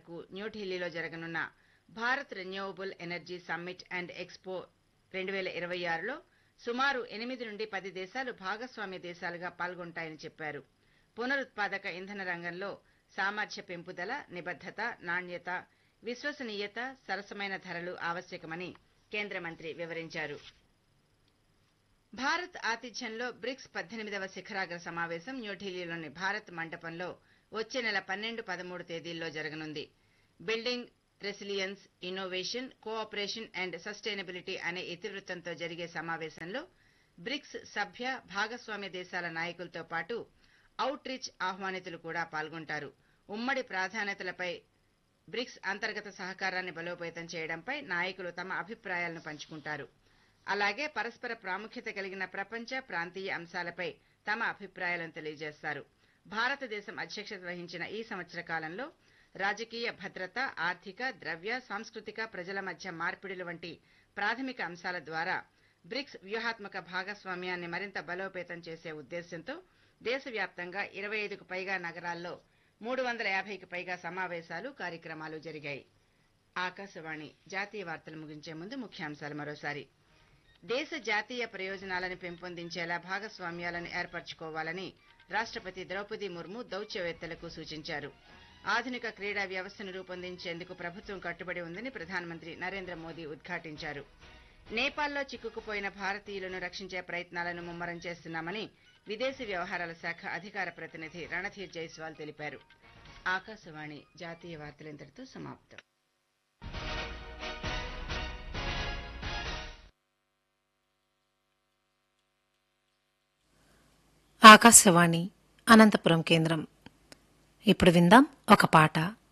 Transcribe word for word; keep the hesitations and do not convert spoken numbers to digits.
మేరకు న్యూఢిల్లీలో జరగనున్న Bharat renewable energy summit and expo రెండు వేల ఇరవై ఆరులో సుమారు ఎనిమిది నుండి పది దేశాలు భాగస్వామ్య దేశాలుగా పాల్గొంటాయని చెప్పారు. పునరుత్పాదక ఇంధన రంగంలో సామర్థ్య పెంపుదల, నిబద్దత, నాణ్యత, విశ్వసనీయత, సరసమైన ధరలు ఆవశ్యకమని కేంద్ర మంత్రి వివరించారు. భారత్ ఆతిథ్యంలో బ్రిక్స్ పద్దెనిమిదవ శిఖరాగ్ర సమావేశం న్యూఢిల్లీలోని భారత్ మంటపంలో వచ్చే నెల పన్నెండు పదమూడు తేదీల్లో జరగనుంది. Building resilience, innovation, cooperation and sustainability అనే ఇతివృత్తంతో జరిగే సమావేశంలో బ్రిక్స్ సభ్య భాగస్వామ్య దేశాల నాయకులతో పాటు అవుట్ రీచ్ ఆహ్వానితులు కూడా పాల్గొంటారు. ఉమ్మడి ప్రాధాన్యతలపై, బ్రిక్స్ అంతర్గత సహకారాన్ని బలోపేతం చేయడంపై నాయకులు తమ అభిప్రాయాలను పంచుకుంటారు. అలాగే పరస్పర ప్రాముఖ్యత కలిగిన ప్రపంచ, ప్రాంతీయ అంశాలపై తమ అభిప్రాయాలను తెలియజేస్తారు. భారతదేశం అధ్యక్షత వహించిన ఈ సంవత్సర కాలంలో రాజకీయ భద్రత, ఆర్థిక, ద్రవ్య, సాంస్కృతిక, ప్రజల మధ్య మార్పిడులు వంటి ప్రాథమిక అంశాల ద్వారా బ్రిక్స్ వ్యూహాత్మక భాగస్వామ్యాన్ని మరింత బలోపేతం చేసే ఉద్దేశ్యంతో దేశవ్యాప్తంగా ఇరవై ఐదుకు పైగా నగరాల్లో మూడు వందల యాభైకి పైగా సమావేశాలు, కార్యక్రమాలు జరిగాయి. ఆకాశవాణి జాతీయ వార్తలు ముగించే ముందు ముఖ్యాంశాలు మరోసారి. దేశ జాతీయ ప్రయోజనాలను పెంపొందించేలా భాగస్వామ్యాలను ఏర్పరచుకోవాలని రాష్టపతి ద్రౌపది ముర్ము దౌత్యవేత్తలకు సూచించారు. ఆధునిక క్రీడా వ్యవస్థను రూపొందించేందుకు ప్రభుత్వం కట్టుబడి ఉందని ప్రధానమంత్రి నరేంద్ర మోదీ ఉద్ఘాటించారు. నేపాల్లో చిక్కుకుపోయిన భారతీయులను రక్షించే ప్రయత్నాలను ముమ్మరం చేస్తున్నామని విదేశీ వ్యవహారాల శాఖ అధికార ప్రతినిధి రణధీర్ జైస్వాల్ తెలిపారు. ఆకాశవాణి జాతీయ వార్తలు ఇంతటితో సమాప్తం. ఆకాశవాణి అనంతపురం కేంద్రం. ఇప్పుడు విందాం ఒక పాట.